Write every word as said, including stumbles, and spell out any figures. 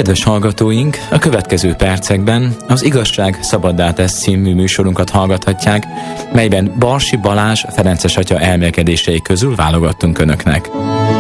kedves hallgatóink! A következő percekben az Igazság szabaddá tesz című műsorunkat hallgathatják, melyben Barsi Balázs Ferences atya elmélkedései közül válogattunk önöknek.